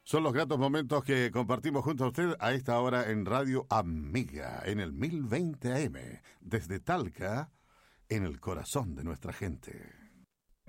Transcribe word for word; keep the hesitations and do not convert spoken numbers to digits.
Son los gratos momentos que compartimos junto a usted a esta hora en Radio Amiga, en el mil veinte A M, desde Talca, en el corazón de nuestra gente.